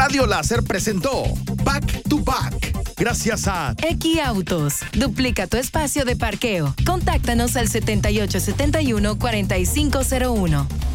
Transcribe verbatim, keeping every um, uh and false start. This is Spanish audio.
Radio Láser presentó Back to Back. Gracias a X Autos. Duplica tu espacio de parqueo. Contáctanos al setenta y ocho setenta y uno cuarenta y cinco cero uno.